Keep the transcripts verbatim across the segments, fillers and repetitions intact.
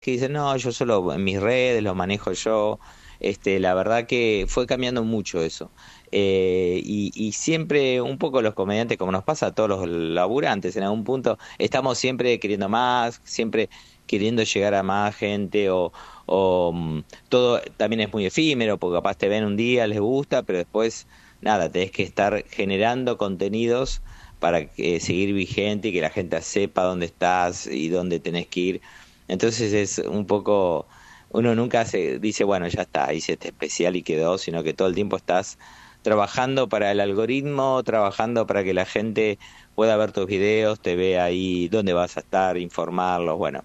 que dicen, no, yo solo en mis redes lo manejo yo. Este, la verdad que fue cambiando mucho eso. Eh, y, y siempre un poco los comediantes, como nos pasa a todos los laburantes, en algún punto estamos siempre queriendo más, siempre queriendo llegar a más gente, o, o um, todo también es muy efímero, porque capaz te ven un día, les gusta, pero después, nada, tenés que estar generando contenidos para que, seguir vigente y que la gente sepa dónde estás y dónde tenés que ir. Entonces es un poco... Uno nunca se dice, bueno, ya está, hice este especial y quedó, sino que todo el tiempo estás trabajando para el algoritmo, trabajando para que la gente pueda ver tus videos, te vea ahí dónde vas a estar, informarlos. Bueno,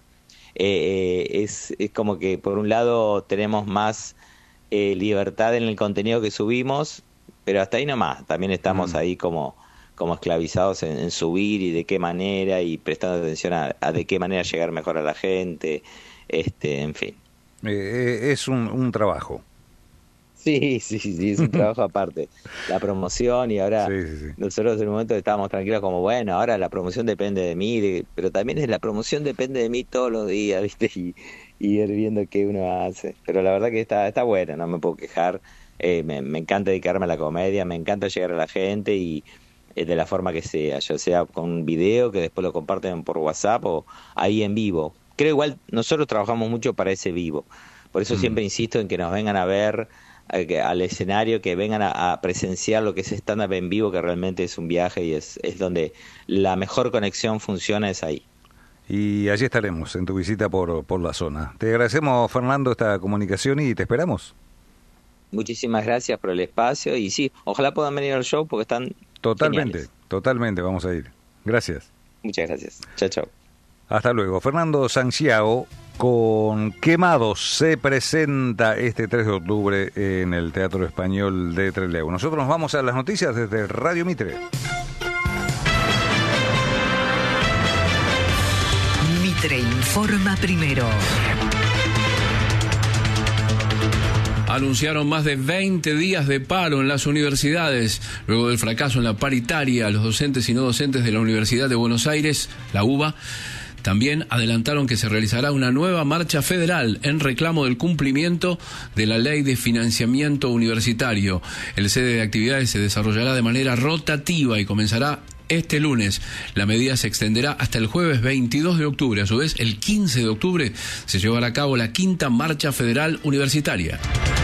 eh, eh, es, es como que por un lado tenemos más eh, libertad en el contenido que subimos, pero hasta ahí nomás, también estamos mm. ahí como, como esclavizados en, en subir y de qué manera, y prestando atención a, a de qué manera llegar mejor a la gente, este, en fin. Eh, es un, un trabajo. Sí, sí, sí, es un trabajo aparte. La promoción, y ahora sí, sí, sí. nosotros en un momento estábamos tranquilos como, bueno, ahora la promoción depende de mí, de, pero también es la promoción depende de mí todos los días, ¿viste? Y, y ir viendo qué uno hace. Pero la verdad que está, está buena, no me puedo quejar. Eh, me, me encanta dedicarme a la comedia, me encanta llegar a la gente y eh, de la forma que sea, ya sea con un video que después lo comparten por WhatsApp o ahí en vivo. Creo igual, nosotros trabajamos mucho para ese vivo, por eso mm. siempre insisto en que nos vengan a ver a, que, al escenario, que vengan a, a presenciar lo que es stand-up en vivo, que realmente es un viaje y es, es donde la mejor conexión funciona, es ahí. Y allí estaremos en tu visita por, por la zona. Te agradecemos, Fernando, esta comunicación y te esperamos. Muchísimas gracias por el espacio y sí, ojalá puedan venir al show porque están Totalmente, geniales. Totalmente, vamos a ir. Gracias. Muchas gracias. Chao, chao. Hasta luego. Fernando Sanchiao con Quemados se presenta este tres de octubre en el Teatro Español de Trelew. Nosotros nos vamos a las noticias desde Radio Mitre. Mitre informa primero. Anunciaron más de veinte días de paro en las universidades. Luego del fracaso en la paritaria, los docentes y no docentes de la Universidad de Buenos Aires, la UBA, también adelantaron que se realizará una nueva marcha federal en reclamo del cumplimiento de la Ley de Financiamiento Universitario. El sede de actividades se desarrollará de manera rotativa y comenzará este lunes. La medida se extenderá hasta el jueves veintidós de octubre. A su vez, el quince de octubre se llevará a cabo la quinta marcha federal universitaria.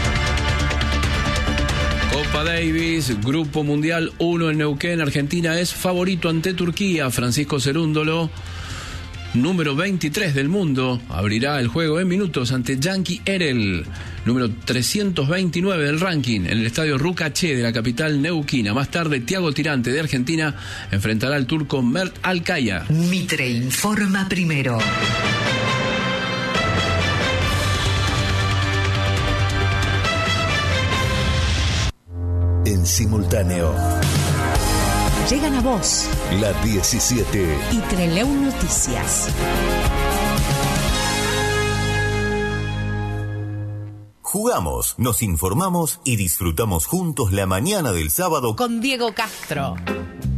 Copa Davis, Grupo Mundial uno en Neuquén. Argentina es favorito ante Turquía. Francisco Cerúndolo, número veintitrés del mundo, abrirá el juego en minutos ante Yankee Erel, número trescientos veintinueve del ranking, en el estadio Rucaché de la capital neuquina. Más tarde, Thiago Tirante de Argentina enfrentará al turco Mert Alkaya. Mitre informa primero. En simultáneo. Llegan a vos La diecisiete y Trelew Noticias. Jugamos, nos informamos y disfrutamos juntos la mañana del sábado Con Diego Castro.